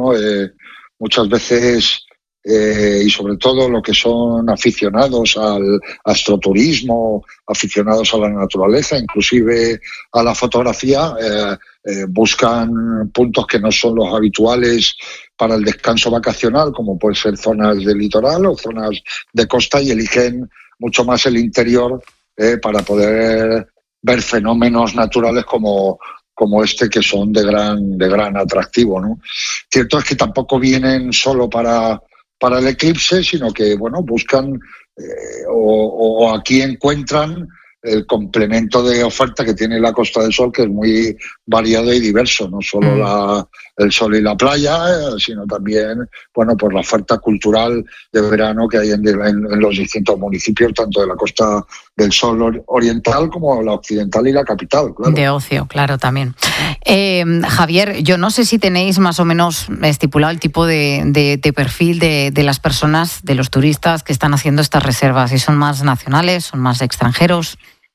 ¿no? Muchas veces, y sobre todo lo que son aficionados al astroturismo, aficionados a la naturaleza, inclusive a la fotografía, buscan puntos que no son los habituales para el descanso vacacional, como pueden ser zonas de litoral o zonas de costa, y eligen mucho más el interior para poder ver fenómenos naturales como este, que son de gran atractivo, ¿no? Cierto es que tampoco vienen solo para el eclipse, sino que, bueno, buscan o aquí encuentran el complemento de oferta que tiene la Costa del Sol, que es muy variado y diverso, no solo el sol y la playa, sino también, bueno, pues la oferta cultural de verano que hay en los distintos municipios, tanto de la Costa del Sol oriental como la occidental y la capital, claro. De ocio, claro, también. Javier, yo no sé si tenéis más o menos estipulado el tipo de perfil de las personas, de los turistas que están haciendo estas reservas, si son más nacionales, son más extranjeros.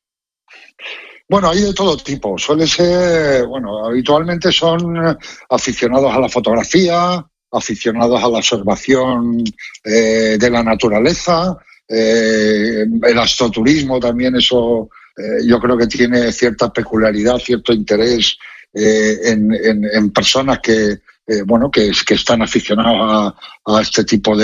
Bueno, hay de todo tipo. Suele ser, habitualmente son aficionados a la fotografía, aficionados a la observación de la naturaleza, el astroturismo también, eso yo creo que tiene cierta peculiaridad, cierto interés en personas que están aficionados a este tipo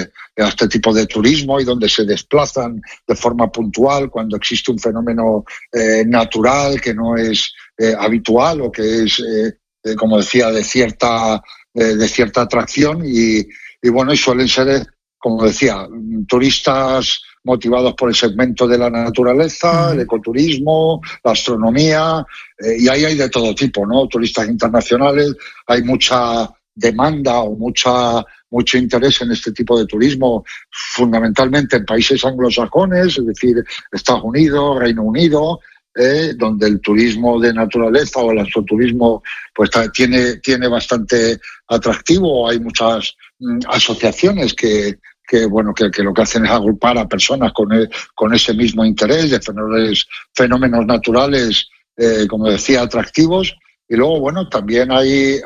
de turismo y donde se desplazan de forma puntual cuando existe un fenómeno natural que no es habitual o que es, como decía, de cierta atracción y suelen ser, como decía, turistas motivados por el segmento de la naturaleza, el ecoturismo, la astronomía, y ahí hay de todo tipo, ¿no? Turistas internacionales, hay mucha demanda o mucho interés en este tipo de turismo, fundamentalmente en países anglosajones, es decir, Estados Unidos, Reino Unido, donde el turismo de naturaleza o el astroturismo pues tiene bastante atractivo. Hay muchas asociaciones que lo que hacen es agrupar a personas con ese mismo interés de fenómenos naturales, como decía, atractivos. Y luego, también hay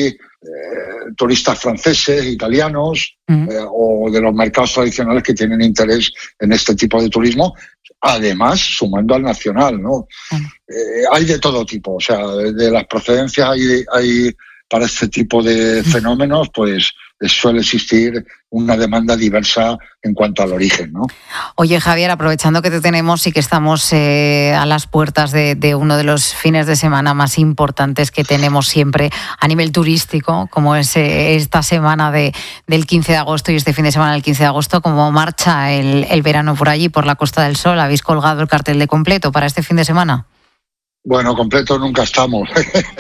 turistas franceses, italianos, o de los mercados tradicionales que tienen interés en este tipo de turismo, además sumando al nacional, ¿no? Hay de todo tipo, o sea, de las procedencias hay para este tipo de fenómenos, pues suele existir una demanda diversa en cuanto al origen, ¿no? Oye, Javier, aprovechando que te tenemos y que estamos a las puertas de uno de los fines de semana más importantes que tenemos siempre a nivel turístico, como es esta semana del 15 de agosto y este fin de semana del 15 de agosto, ¿cómo marcha el verano por allí, por la Costa del Sol? ¿Habéis colgado el cartel de completo para este fin de semana? Bueno, completo nunca estamos.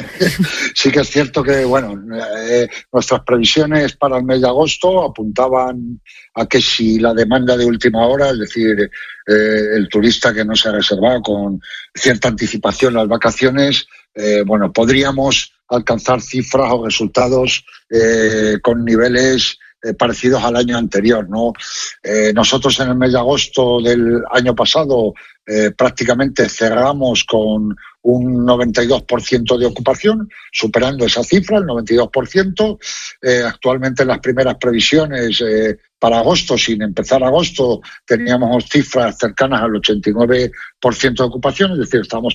Sí que es cierto que, nuestras previsiones para el mes de agosto apuntaban a que si la demanda de última hora, es decir, el turista que no se ha reservado con cierta anticipación las vacaciones, podríamos alcanzar cifras o resultados con niveles parecidos al año anterior, ¿no? Nosotros en el mes de agosto del año pasado prácticamente cerramos con un 92% de ocupación, superando esa cifra, el 92%. Actualmente las primeras previsiones para agosto, sin empezar agosto, teníamos cifras cercanas al 89% de ocupación, es decir, estamos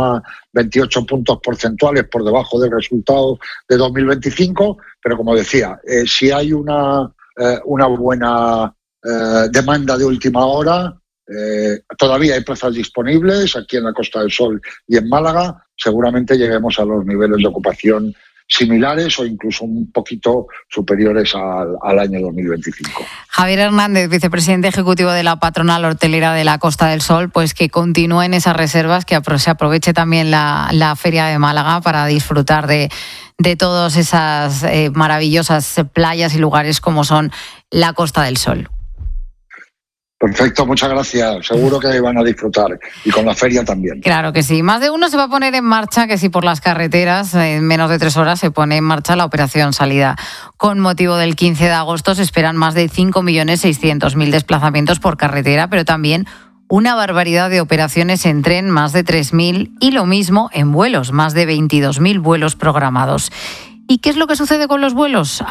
3,28 puntos porcentuales por debajo del resultado de 2025, pero como decía, si hay una buena demanda de última hora, todavía hay plazas disponibles aquí en la Costa del Sol y en Málaga. Seguramente lleguemos a los niveles de ocupación similares o incluso un poquito superiores al año 2025. Javier Hernández, vicepresidente ejecutivo de la patronal hortelera de la Costa del Sol, pues que continúen esas reservas, que se aproveche también la Feria de Málaga para disfrutar de todas esas maravillosas playas y lugares como son la Costa del Sol. Perfecto, muchas gracias. Seguro que van a disfrutar y con la feria también. Claro que sí. Más de uno se va a poner en marcha, que si por las carreteras en menos de 3 horas se pone en marcha la operación salida. Con motivo del 15 de agosto se esperan más de 5.600.000 desplazamientos por carretera, pero también una barbaridad de operaciones en tren, más de 3.000, y lo mismo en vuelos, más de 22.000 vuelos programados. ¿Y qué es lo que sucede con los vuelos?